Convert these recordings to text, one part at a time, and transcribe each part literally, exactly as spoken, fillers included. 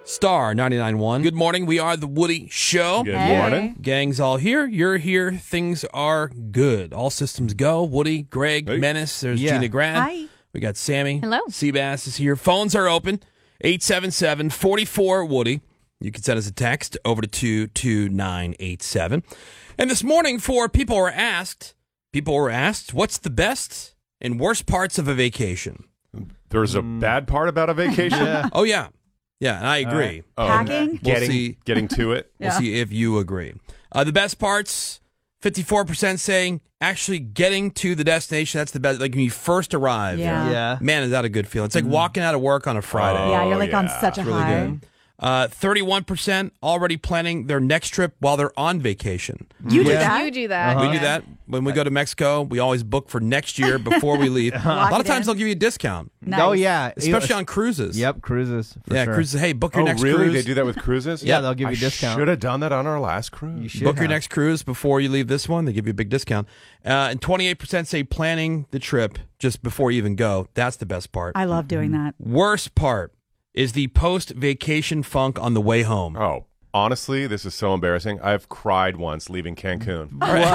Star ninety-nine point one. Good morning. We are the Woody Show. Good Hey. morning. Gang's all here. You're here. Things are good. All systems go. Woody, Greg, Hey. Menace. There's Yeah. Gina Grad. Hi. We got Sammy. Hello. Seabass is here. Phones are open. eight seven seven, four four, Woody. You can send us a text over to two two nine eight seven. And this morning, for people were asked, people were asked, what's the best and worst parts of a vacation? There's a bad part about a vacation. Yeah. Oh, yeah. Yeah, and I agree. Oh, Packing? We'll getting see. getting to it. We'll Yeah. see if you agree. Uh, the best parts, fifty-four percent saying actually getting to the destination. That's the best. Like when you first arrive. Yeah. Yeah. Man, is that a good feeling? It's like walking out of work on a Friday. Oh, Yeah, you're like on yeah. such a It's really high. good. Uh, thirty-one percent already planning their next trip while they're on vacation. You do Yeah. that? You do that. We do that when we go to Mexico. We always book for next year before we leave. a lot of it times in. they'll give you a discount, Nice. Oh, yeah. especially on cruises. Yep, cruises. For Yeah, sure. cruises. Hey, book your Oh, next really? cruise. They do that with cruises? Yeah, they'll give you I a discount. Should have done that on our last cruise. You should Book your have. next cruise before you leave this one. They give you a big discount. Uh, and twenty-eight percent say planning the trip just before you even go. That's the best part. I love doing that. Worst part is the post-vacation funk on the way home. Oh, honestly, this is so embarrassing. I've cried once leaving Cancun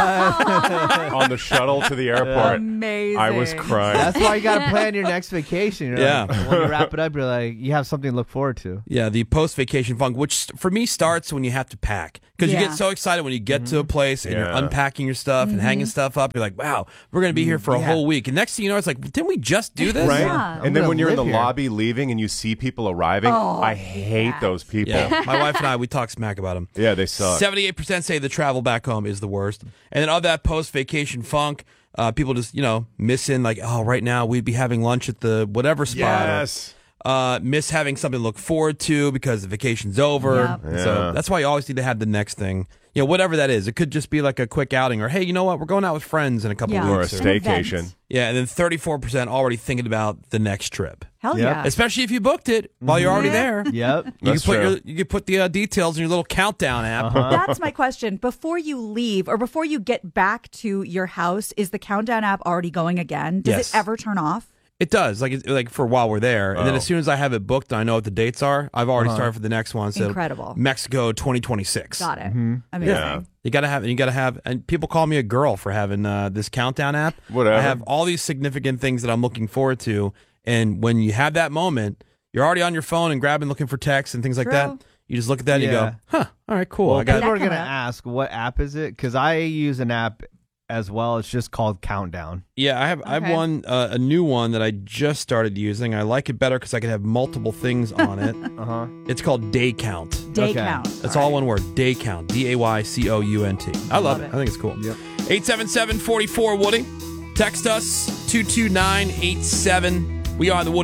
on the shuttle to the airport. Amazing. I was crying. That's why you got to plan your next vacation. You're Yeah. like, when you wrap it up, you're like, you have something to look forward to. Yeah, the post-vacation funk, which st- for me starts when you have to pack. Because you Yeah. get so excited when you get to a place and you're Yeah. unpacking your stuff and hanging stuff up. You're like, wow, we're going to be here for a Yeah. whole week. And next thing you know, it's like, didn't we just do this? Right? Yeah. I'm And then gonna when you're in the live here. lobby leaving and you see people arriving, Oh, I hate yes. those people. Yeah, my wife and I, we talk smack about them. Yeah, they suck. seventy-eight percent say the travel back home is the worst. And then of that post-vacation funk, uh, people just, you know, missing like, oh, right now we'd be having lunch at the whatever spot. or, Yes. uh, miss having something to look forward to because the vacation's over. Yep. So Yeah. that's why you always need to have the next thing. You know, whatever that is. It could just be like a quick outing or, hey, you know what? We're going out with friends in a couple Yeah. of Or a weeks. An event. staycation. Yeah, and then thirty-four percent already thinking about the next trip. Hell Yep. yeah. Especially if you booked it while you're already there. Yep. You can That's put true. your you can put the uh, details in your little countdown app. That's my question. Before you leave or before you get back to your house, is the countdown app already going again? Does Yes. it ever turn off? It does, like it- like for while we're there, and then Oh. as soon as I have it booked and I know what the dates are, I've already started for the next one. So Incredible. Mexico twenty twenty-six. Got it. Mm-hmm. Amazing. Yeah. You gotta have, you gotta have, and people call me a girl for having uh, this countdown app. Whatever. I have all these significant things that I'm looking forward to, and when you have that moment, you're already on your phone and grabbing, looking for texts and things like True. that. You just look at that and you Yeah. go, huh, all right, cool. Well, I got people that are going to coming up. ask, what app is it? Because I use an app as well. It's just called Countdown. Yeah, I have I have Okay. one uh, a new one that I just started using. I like it better because I can have multiple things on it. Uh-huh. It's called Day Count. Day Okay. count. It's all one word, Day Count, D A Y C O U N T. I love, Love it. it. I think it's cool. Yep. eight seven seven, four four, Woody. Text us, two two nine eight seven. We are the Woody